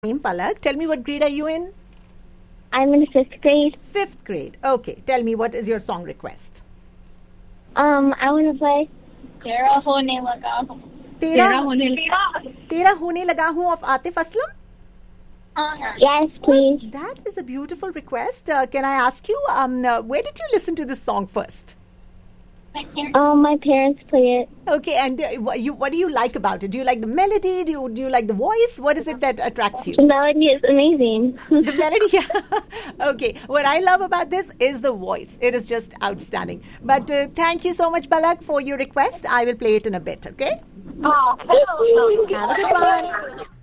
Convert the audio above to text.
name, Palak. Tell me what grade are you in? I'm in fifth grade. Fifth grade. Okay. Tell me what is your song request? I want to play Tera Hone Laga Hu. Tera Hone Laga Hu of Atif Aslam? Yes, please. That is a beautiful request. Can I ask you, where did you listen to this song first? My parents play it. Okay, and what do you like about it? Do you like the melody? Do you like the voice? What is it that attracts you? The melody is amazing. The melody, yeah. Okay, what I love about this is the voice. It is just outstanding. But thank you so much, Palak, for your request. I will play it in a bit, okay? Oh, Have a good one.